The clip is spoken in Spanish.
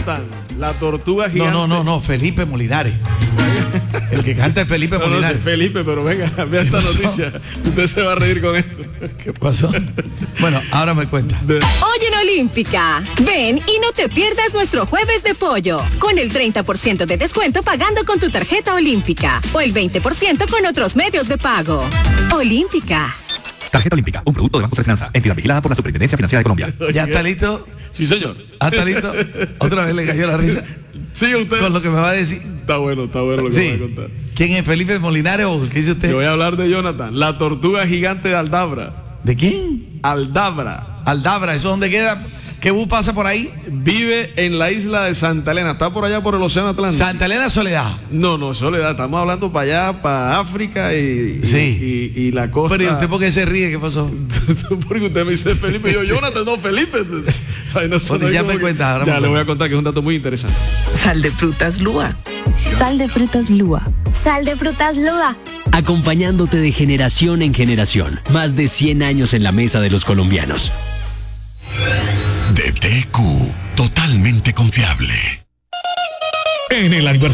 Jonathan, la tortuga gigante. No, Felipe Molinares. El que canta es Felipe Molinares. No, Felipe, pero venga, vea esta noticia. Usted se va a reír con esto. ¿Qué pasó? Bueno, ahora me cuenta. Hoy en Olímpica, ven y no te pierdas nuestro jueves de pollo, con el 30% de descuento pagando con tu tarjeta Olímpica, o el 20% con otros medios de pago. Olímpica. Tarjeta Olímpica, un producto de Banco de Finanza, entidad vigilada por la Superintendencia Financiera de Colombia. ¿Ya está listo? Sí, señor. ¿Está listo? ¿Otra vez le cayó la risa? Sí, usted. Con lo que me va a decir. Está bueno lo que Sí. me va a contar. ¿Quién es Felipe Molinares o qué dice usted? Yo voy a hablar de Jonathan, la tortuga gigante de Aldabra. ¿De quién? Aldabra. Aldabra, ¿eso dónde queda? ¿Qué bus pasa por ahí? Vive en la isla de Santa Elena. Está por allá por el Océano Atlántico. Santa Elena Soledad. No, Soledad. Estamos hablando para allá, para África y la costa. Pero ¿y usted por qué se ríe? ¿Qué pasó? Porque usted me dice Felipe y yo, Jonathan, no, Felipe. Ay, no, Bueno, ya me cuenta. Ahora ya le voy a contar que es un dato muy interesante. Sal de frutas Lua. Sal de frutas Lua. Sal de frutas Lua. Acompañándote de generación en generación. Más de 100 años en la mesa de los colombianos. DTQ, totalmente confiable. En el aniversario